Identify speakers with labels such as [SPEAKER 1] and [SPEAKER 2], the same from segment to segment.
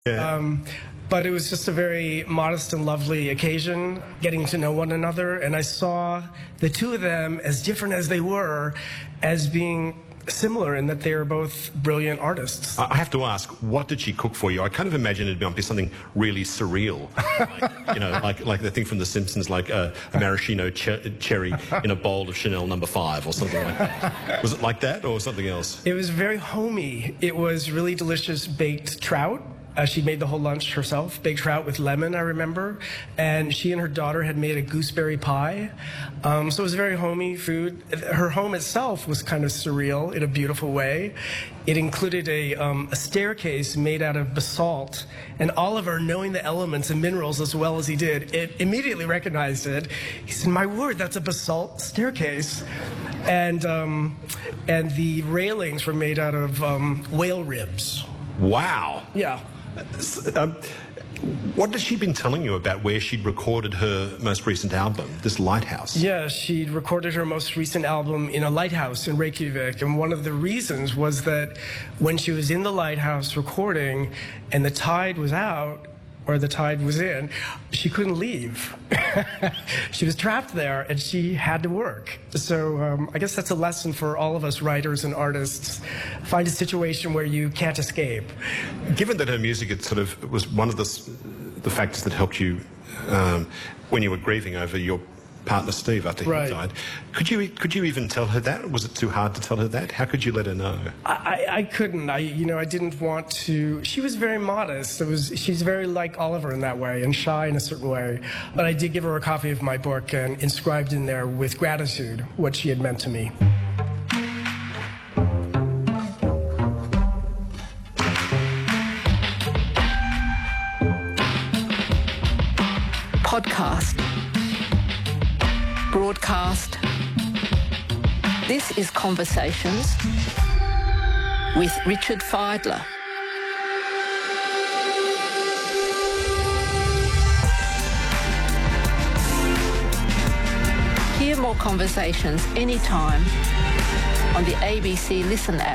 [SPEAKER 1] Yeah. But it was just a very modest and lovely occasion, getting to know one another. And I saw the two of them, as different as they were, as being similar in that they are both brilliant artists.
[SPEAKER 2] I have to ask, what did she cook for you? I kind of imagined it'd be something really surreal, like the thing from The Simpsons, like a maraschino cherry in a bowl of Chanel No. 5 or something like that. Was it like that or something else?
[SPEAKER 1] It was very homey. It was really delicious baked trout. She made the whole lunch herself, baked trout with lemon, I remember. And she and her daughter had made a gooseberry pie. So it was very homey food. Her home itself was kind of surreal in a beautiful way. It included a staircase made out of basalt. And Oliver, knowing the elements and minerals as well as he did, immediately recognized it. He said, "My word, that's a basalt staircase." And the railings were made out of whale ribs.
[SPEAKER 2] Wow.
[SPEAKER 1] Yeah.
[SPEAKER 2] What has she been telling you about where she'd recorded her most recent album, this lighthouse?
[SPEAKER 1] Yeah, she'd recorded her most recent album in a lighthouse in Reykjavik, and one of the reasons was that when she was in the lighthouse recording and the tide was out, or the tide was in, she couldn't leave. She was trapped there, and she had to work. So I guess that's a lesson for all of us writers and artists. Find a situation where you can't escape.
[SPEAKER 2] Given that her music was one of the factors that helped you when you were grieving over your partner Steve after he died, could you even tell her that? Was it too hard to tell her that? How could you let her know?
[SPEAKER 1] I couldn't. I didn't want to. She was very modest. She's very like Oliver in that way, and shy in a certain way. But I did give her a copy of my book and inscribed in there with gratitude what she had meant to me.
[SPEAKER 3] Podcast. Broadcast. This is Conversations with Richard Fidler. Hear more conversations anytime on the ABC Listen app.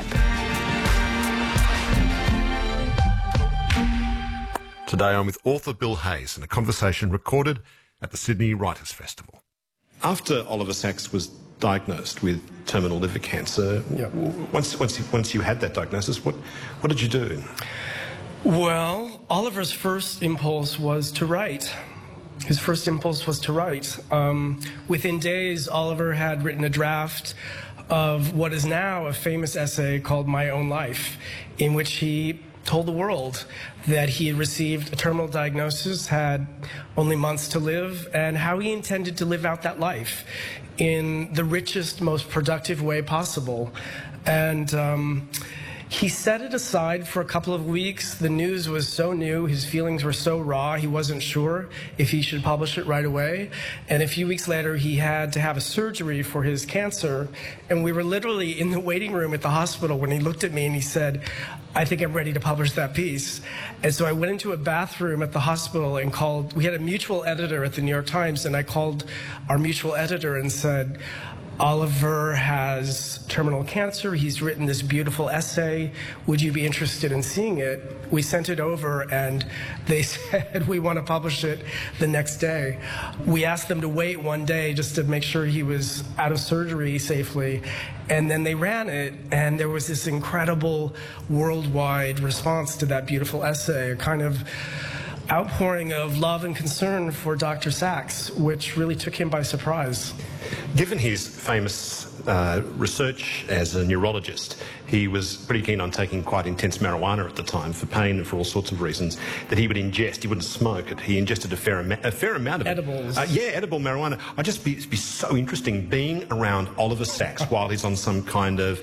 [SPEAKER 2] Today I'm with author Bill Hayes in a conversation recorded at the Sydney Writers' Festival. After Oliver Sacks was diagnosed with terminal liver cancer, once you had that diagnosis, what did you do?
[SPEAKER 1] Well, Oliver's first impulse was to write. His first impulse was to write. Within days, Oliver had written a draft of what is now a famous essay called My Own Life, in which he told the world that he had received a terminal diagnosis, had only months to live, and how he intended to live out that life in the richest, most productive way possible. And he set it aside for a couple of weeks. The news was so new, his feelings were so raw, he wasn't sure if he should publish it right away. And a few weeks later, he had to have a surgery for his cancer. And we were literally in the waiting room at the hospital when he looked at me and he said, "I think I'm ready to publish that piece." And so I went into a bathroom at the hospital and we had a mutual editor at the New York Times, and I called our mutual editor and said, "Oliver has terminal cancer. He's written this beautiful essay. Would you be interested in seeing it?" We sent it over, and they said, "We want to publish it the next day." We asked them to wait one day just to make sure he was out of surgery safely. And then they ran it, and there was this incredible worldwide response to that beautiful essay, a kind of outpouring of love and concern for Dr. Sacks, which really took him by surprise.
[SPEAKER 2] Given his famous research as a neurologist, he was pretty keen on taking quite intense marijuana at the time for pain and for all sorts of reasons that he would ingest. He wouldn't smoke it. He ingested a fair amount of
[SPEAKER 1] edibles.
[SPEAKER 2] Edible marijuana. I'd just be so interesting being around Oliver Sacks while he's on some kind of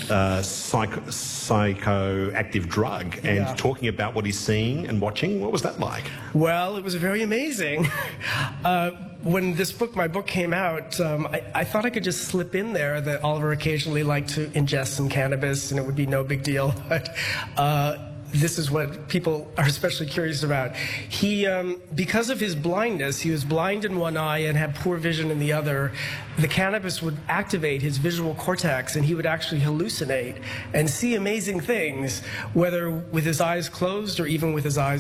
[SPEAKER 2] psychoactive drug and talking about what he's seeing and watching. What was that like?
[SPEAKER 1] Well, it was very amazing. When my book came out, I thought I could just slip in there that Oliver occasionally liked to ingest some cannabis and it would be no big deal. But this is what people are especially curious about. He, because of his blindness, he was blind in one eye and had poor vision in the other. The cannabis would activate his visual cortex, and he would actually hallucinate and see amazing things, whether with his eyes closed or even with his eyes